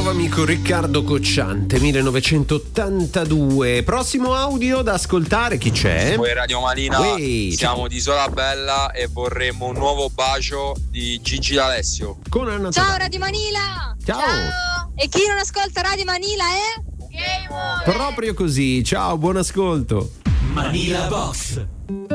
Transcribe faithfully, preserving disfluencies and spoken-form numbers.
bravo amico Riccardo Cocciante, millenovecentottantadue. Prossimo audio da ascoltare, chi c'è? Poi Radio Marina, Uè, siamo di Isola Bella e vorremmo un nuovo bacio di Gigi D'Alessio. Con Anna Ciao Tolani. Radio Manila. Ciao. Ciao. E chi non ascolta Radio Manila è? Game over. Proprio così, ciao, buon ascolto. Manila Box.